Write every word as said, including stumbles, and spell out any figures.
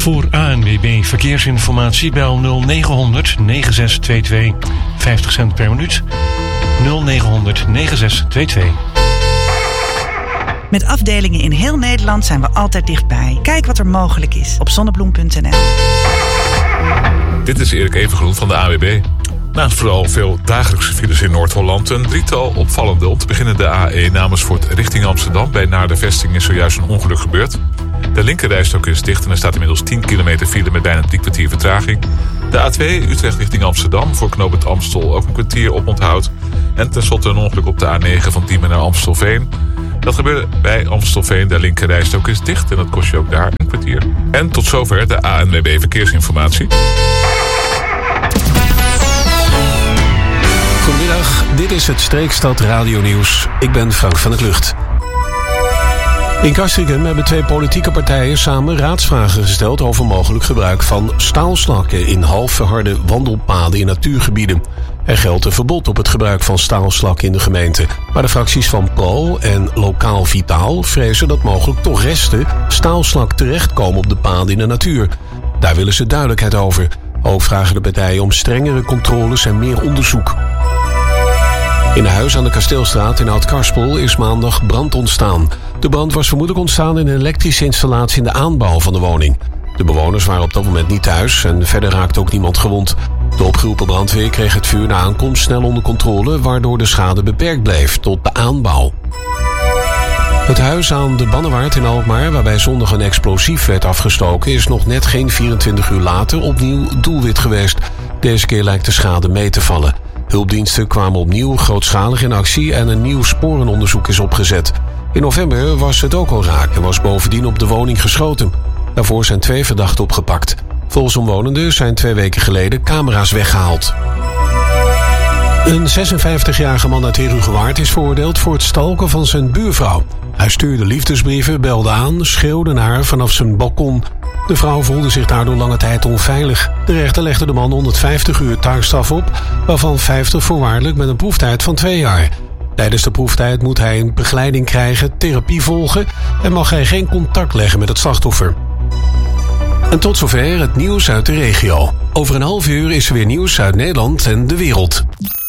Voor A N W B Verkeersinformatie bel nul negen honderd negen zes twee twee. vijftig cent per minuut. nul negen honderd negen zes twee twee. Met afdelingen in heel Nederland zijn we altijd dichtbij. Kijk wat er mogelijk is op zonnebloem punt n l. Dit is Erik Evengroen van de A N W B. Naast vooral veel dagelijkse files in Noord-Holland een drietal opvallende. Om te beginnen de A één Amersfoort richting Amsterdam. Bij Naar de Vesting is zojuist een ongeluk gebeurd. De linkerrijstok is dicht en er staat inmiddels tien kilometer file met bijna drie kwartier vertraging. De A twee Utrecht richting Amsterdam voor knooppunt Amstel ook een kwartier op onthoud. En tenslotte een ongeluk op de A negen van Diemen naar Amstelveen. Dat gebeurde bij Amstelveen. De linkerrijstok is dicht en dat kost je ook daar een kwartier. En tot zover de A N W B Verkeersinformatie. Goedemiddag, dit is het Streekstad Radio Nieuws. Ik ben Frank van der Klucht. In Castricum hebben twee politieke partijen samen raadsvragen gesteld over mogelijk gebruik van staalslakken in half verharde wandelpaden in natuurgebieden. Er geldt een verbod op het gebruik van staalslakken in de gemeente. Maar de fracties van Pro en Lokaal Vitaal vrezen dat mogelijk toch resten staalslak terechtkomen op de paden in de natuur. Daar willen ze duidelijkheid over. Ook vragen de partijen om strengere controles en meer onderzoek. In een huis aan de Kasteelstraat in Oud-Karspel is maandag brand ontstaan. De brand was vermoedelijk ontstaan in een elektrische installatie in de aanbouw van de woning. De bewoners waren op dat moment niet thuis en verder raakte ook niemand gewond. De opgeroepen brandweer kreeg het vuur na aankomst snel onder controle, waardoor de schade beperkt bleef tot de aanbouw. Het huis aan de Bannewaard in Alkmaar, waarbij zondag een explosief werd afgestoken, is nog net geen vierentwintig uur later opnieuw doelwit geweest. Deze keer lijkt de schade mee te vallen. Hulpdiensten kwamen opnieuw grootschalig in actie en een nieuw sporenonderzoek is opgezet. In november was het ook al raak en was bovendien op de woning geschoten. Daarvoor zijn twee verdachten opgepakt. Volgens omwonenden zijn twee weken geleden camera's weggehaald. Een zesenvijftigjarige man uit Herugewaard is veroordeeld voor het stalken van zijn buurvrouw. Hij stuurde liefdesbrieven, belde aan, schreeuwde naar haar vanaf zijn balkon. De vrouw voelde zich daardoor lange tijd onveilig. De rechter legde de man honderdvijftig uur taakstraf op, waarvan vijftig voorwaardelijk met een proeftijd van twee jaar. Tijdens de proeftijd moet hij een begeleiding krijgen, therapie volgen en mag hij geen contact leggen met het slachtoffer. En tot zover het nieuws uit de regio. Over een half uur is er weer nieuws uit Nederland en de wereld.